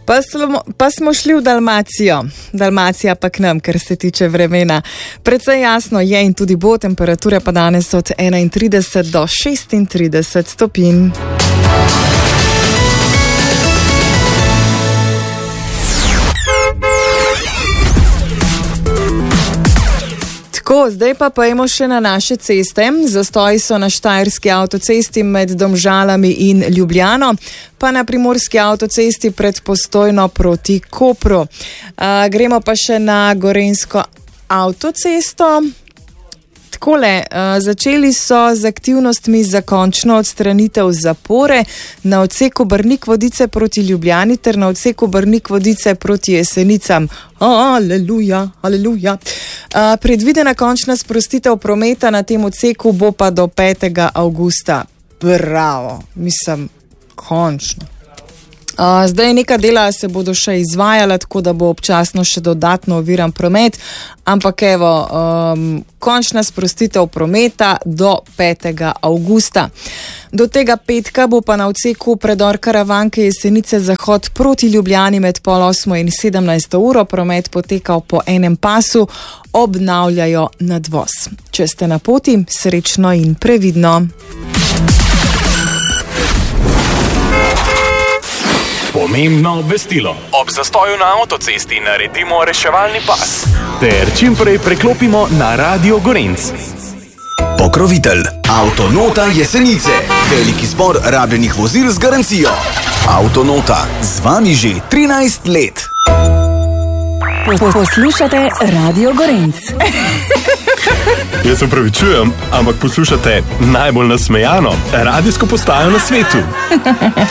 Pa smo šli v Dalmacijo. Dalmacija pa k nam, kar se tiče vremena. Precej jasno je in tudi bo, temperature pa danes od 31 do 36 stopinj. Tako, zdaj pa pojmo še na naše ceste. Zastoji so na Štajerski avtocesti med Domžalami in Ljubljano, pa na Primorski avtocesti pred Postojno proti Kopru. Gremo pa še na Gorenjsko avtocesto. Takole, začeli so z aktivnostmi za končno odstranitev zapore na odseku Brnik-Vodice proti Ljubljani ter na odseku Brnik-Vodice proti Jesenicam. Aleluja, aleluja. Predvidena končna sprostitev prometa na tem odseku bo pa do 5. avgusta. Bravo, mislim, končno. Zdaj neka dela se bodo še izvajala, tako da bo občasno še dodatno oviran promet, ampak evo, končna sprostitev prometa do 5. avgusta. Do tega petka bo pa na odseku predor Karavanke Jesenice zahod proti Ljubljani med 8:30 in 17. uro promet potekal po enem pasu, obnavljajo nadvoz. Če ste na poti, srečno in previdno. Pomembno obvestilo. Ob zastoju na avtocesti naredimo reševalni pas ter čim prej preklopimo na Radio Gorenc. Pokrovitelj Avtonota Jesenice. Veliki zbor rabljenih vozil z garancijo. Avtonota, z vami že 13 let. Poslušate Radio Gorenc. Jaz se opravičujem, ampak poslušate najbolj nasmejano radijsko postajo na svetu.